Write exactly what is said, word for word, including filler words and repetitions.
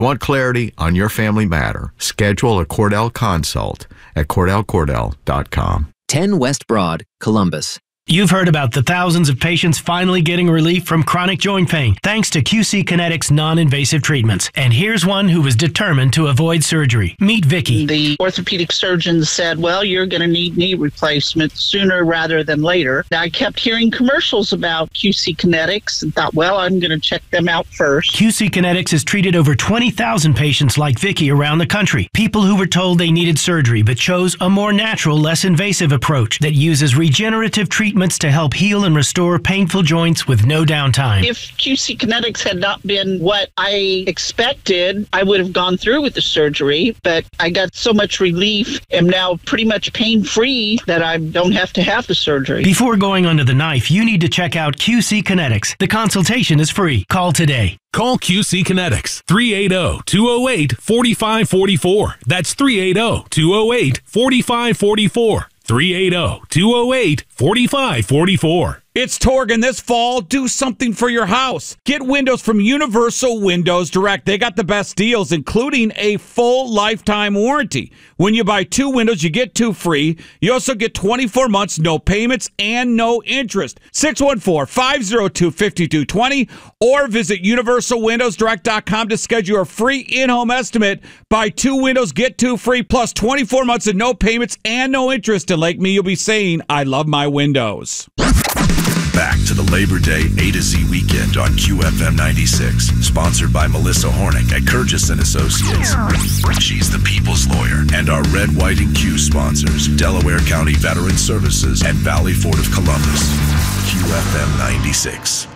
Want clarity on your family matter? Schedule a Cordell consult at cordell cordell dot com. ten West Broad, Columbus. You've heard about the thousands of patients finally getting relief from chronic joint pain thanks to Q C Kinetics non-invasive treatments. And here's one who was determined to avoid surgery. Meet Vicky. The orthopedic surgeon said, well, you're going to need knee replacement sooner rather than later. I kept hearing commercials about Q C Kinetics and thought, well, I'm going to check them out first. Q C Kinetics has treated over twenty thousand patients like Vicky around the country. People who were told they needed surgery but chose a more natural, less invasive approach that uses regenerative treatments to help heal and restore painful joints with no downtime. If Q C Kinetics had not been what I expected, I would have gone through with the surgery, but I got so much relief, am now pretty much pain-free that I don't have to have the surgery. Before going under the knife, you need to check out Q C Kinetics. The consultation is free. Call today. Call Q C Kinetics, three eight zero, two zero eight, four five four four. That's three eight zero, two zero eight, four five four four. three eight zero, two zero eight, four five four four. It's Torgan. This fall, do something for your house. Get windows from Universal Windows Direct. They got the best deals, including a full lifetime warranty. When you buy two windows, you get two free. You also get twenty-four months, no payments, and no interest. six one four, five zero two, five two two zero or visit universal windows direct dot com to schedule your free in-home estimate. Buy two windows, get two free, plus twenty-four months of no payments and no interest. And like me, you'll be saying, I love my windows. Back to the Labor Day A to Z weekend on Q F M ninety-six. Sponsored by Melissa Hornick at Kurgis and Associates. She's the people's lawyer. And our Red, White, and Q sponsors, Delaware County Veteran Services and Valley Ford of Columbus. Q F M ninety-six.